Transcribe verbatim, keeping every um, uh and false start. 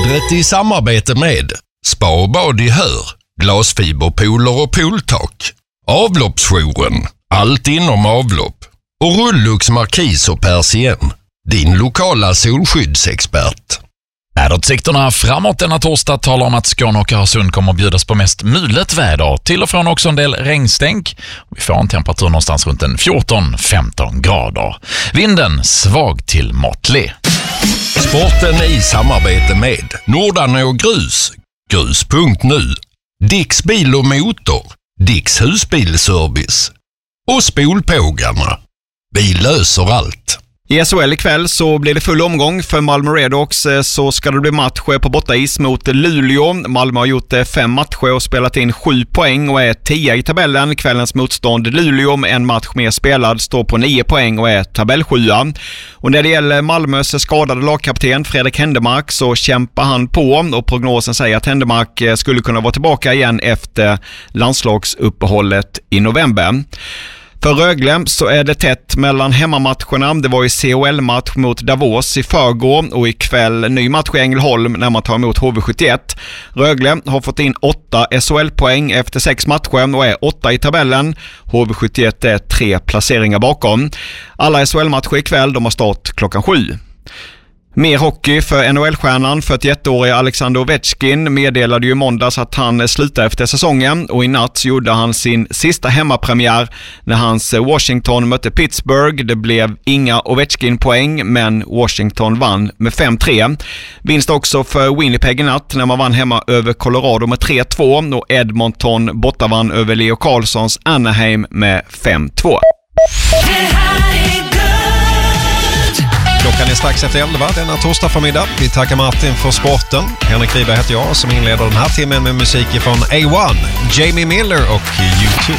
Vädret i samarbete med Spa och bad i Hör, glasfiberpooler och pooltak, Avloppsjouren, allt inom avlopp och Rullux Markis och Persien, din lokala solskyddsexpert. Väderutsikterna framåt denna torsdag talar om att Skåne och Öresund kommer att bjudas på mest mulet väder. Till och från också en del regnstänk. Vi får en temperatur någonstans runt en fjorton femton grader. Vinden svag till måttlig. Sporten i samarbete med Nordarne och Grus, grus punkt nu, Dicks bil och motor, Dicks husbilservice och Spolpågarna. Vi löser allt. I S H L ikväll så blir det full omgång för Malmö Redhawks, så ska det bli match på bortais mot Luleå. Malmö har gjort fem matcher och spelat in sju poäng och är tio i tabellen. Kvällens motstånd Luleå med en match mer spelad står på nio poäng och är tabellsjua. Och när det gäller Malmös skadade lagkapten Fredrik Händemark så kämpar han på, och prognosen säger att Händemark skulle kunna vara tillbaka igen efter landslagsuppehållet i november. För Rögle så är det tätt mellan hemmamatcherna. Det var ju C H L-match mot Davos i förrgår och ikväll ny match i Ängelholm när man tar emot H V sjuttioett. Rögle har fått in åtta S H L-poäng efter sex matcher och är åtta i tabellen. H V sjuttioett är tre placeringar bakom. Alla S H L-matcher ikväll de har start klockan sju. Mer hockey för N H L-stjärnan fyrtioettåriga Alexander Ovechkin meddelade ju i måndags att han slutar efter säsongen, och i natt gjorde han sin sista hemmapremiär när hans Washington mötte Pittsburgh. Det blev inga Ovechkin-poäng, men Washington vann med fem tre. Vinst också för Winnipeg i natt när man vann hemma över Colorado med tre två, och Edmonton bortavann över Leo Carlssons Anaheim med fem två. Klockan är strax efter elva denna torsdag förmiddag. Vi tackar Martin för sporten. Henrik Riberg heter jag som inleder den här timmen med musik från A ett, Jamie Miller och U två.